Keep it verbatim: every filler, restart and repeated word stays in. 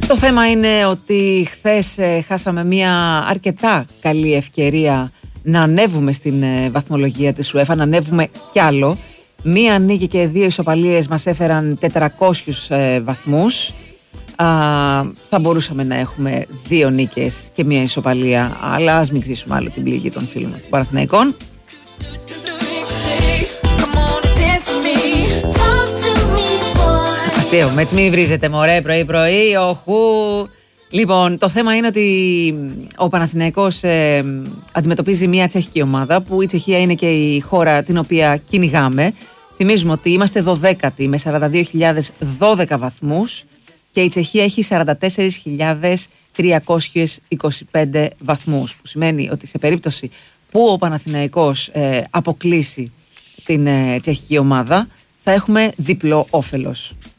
Το θέμα είναι ότι χθες ε, χάσαμε μια αρκετά καλή ευκαιρία να ανέβουμε στην ε, βαθμολογία της UEFA, να ανέβουμε κι άλλο. Μία νίκη και δύο ισοπαλίες μας έφεραν τετρακόσιους ε, βαθμούς. Α, θα μπορούσαμε να έχουμε δύο νίκες και μία ισοπαλία, αλλά ας μην ξύσουμε άλλο την πληγή των φίλων των Παναθηναϊκών. Αστείο, έτσι μην βρίζετε μωρέ πρωί πρωί, οχού. Λοιπόν, το θέμα είναι ότι ο Παναθηναϊκός ε, αντιμετωπίζει μια τσεχική ομάδα, που η Τσεχία είναι και η χώρα την οποία κυνηγάμε. Θυμίζουμε ότι είμαστε δωδέκατοι με σαράντα δύο χιλιάδες δώδεκα βαθμούς και η Τσεχία έχει σαράντα τέσσερις χιλιάδες τριακόσιους είκοσι πέντε βαθμούς, που σημαίνει ότι σε περίπτωση που ο Παναθηναϊκός ε, αποκλείσει την ε, τσεχική ομάδα θα έχουμε διπλό όφελος.